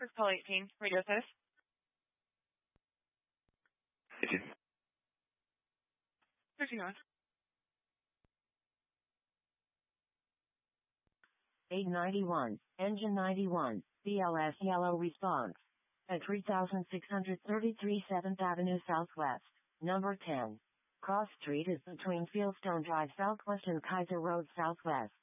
First call 18, radio status. 13 on. 891, engine 91, BLS yellow response. At 3633 7th Avenue Southwest, number 10. Cross Street is between Fieldstone Drive Southwest and Kaiser Road Southwest.